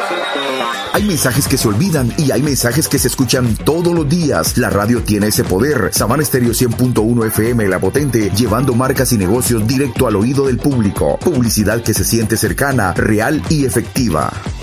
Hay mensajes que se olvidan y hay mensajes que se escuchan todos los días. La radio tiene ese poder. Sabana Estéreo 100.1 FM, la potente, llevando marcas y negocios directo al oído del público. Publicidad que se siente cercana, real y efectiva.